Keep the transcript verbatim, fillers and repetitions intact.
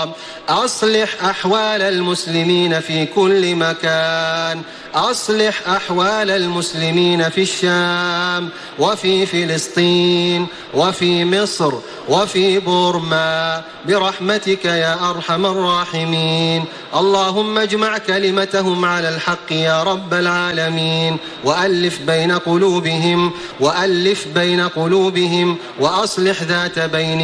أصلح أحوال المسلمين في كل مكان، أصلح أحوال المسلمين في الشام وفي فلسطين وفي مصر وفي بورما برحمتك يا أرحم الراحمين. اللهم اجمع كلمتهم على الحق يا رب العالمين، وألف بين قلوبهم وألف بين قلوبهم وأصلح ذات بين